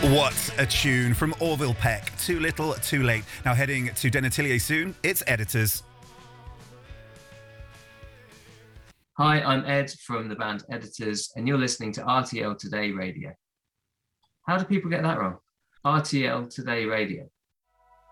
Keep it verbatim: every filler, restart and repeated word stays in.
What a tune from Orville Peck. Too Little, Too Late. Now heading to Denatelier soon, it's Editors. Hi, I'm Ed from the band Editors, and you're listening to R T L Today Radio. How do people get that wrong? R T L Today Radio.